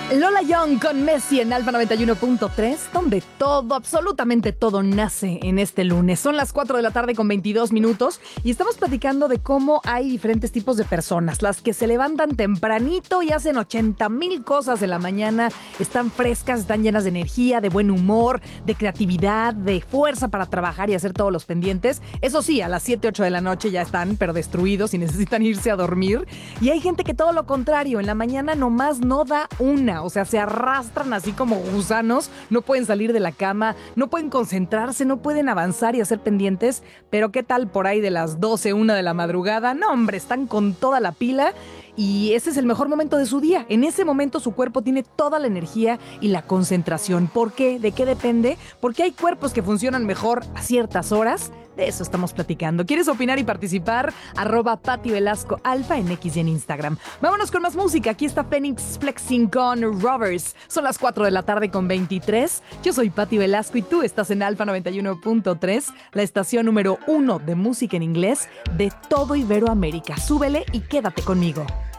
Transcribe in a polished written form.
Lola Young con Messi en Alfa 91.3, donde todo, absolutamente todo nace en este lunes. Son las 4 de la tarde con 22 minutos y estamos platicando de cómo hay diferentes tipos de personas. Las que se levantan tempranito y hacen 80,000 cosas en la mañana, están frescas, están llenas de energía, de buen humor, de creatividad, de fuerza para trabajar y hacer todos los pendientes. Eso sí, a las 7, 8 de la noche ya están, pero destruidos y necesitan irse a dormir. Y hay gente que todo lo contrario, en la mañana nomás no da una. O sea, se arrastran así como gusanos, no pueden salir de la cama, no pueden concentrarse, no pueden avanzar y hacer pendientes. Pero ¿qué tal por ahí de las 12, 1 de la madrugada? No, hombre, están con toda la pila y ese es el mejor momento de su día. En ese momento su cuerpo tiene toda la energía y la concentración. ¿Por qué? ¿De qué depende? Porque hay cuerpos que funcionan mejor a ciertas horas. De eso estamos platicando. ¿Quieres opinar y participar? @Pati Velasco Alfa en X y en Instagram. Vámonos con más música. Aquí está Phoenix Flexing con Rovers. Son las 4 de la tarde con 23. Yo soy Pati Velasco y tú estás en Alfa 91.3, la estación número 1 de música en inglés de todo Iberoamérica. Súbele y quédate conmigo.